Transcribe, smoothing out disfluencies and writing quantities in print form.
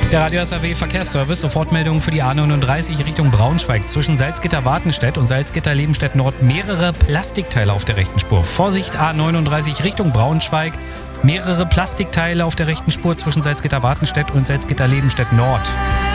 Der Radio SAW Verkehrsservice, Sofortmeldungen für die A39 Richtung Braunschweig. Zwischen Salzgitter-Wartenstedt und Salzgitter-Lebenstedt Nord mehrere Plastikteile auf der rechten Spur. Vorsicht, A39 Richtung Braunschweig. Mehrere Plastikteile auf der rechten Spur zwischen Salzgitter-Wartenstedt und Salzgitter-Lebenstedt Nord.